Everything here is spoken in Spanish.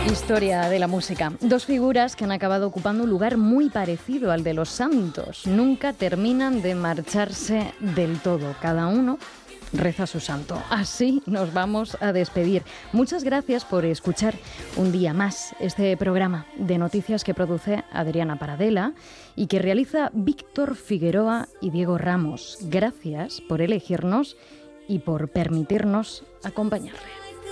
Historia de la música. Dos figuras que han acabado ocupando un lugar muy parecido al de los santos. Nunca terminan de marcharse del todo. Cada uno reza su santo. Así nos vamos a despedir. Muchas gracias por escuchar un día más este programa de noticias que produce Adriana Paradela y que realiza Víctor Figueroa y Diego Ramos. Gracias por elegirnos y por permitirnos acompañarle.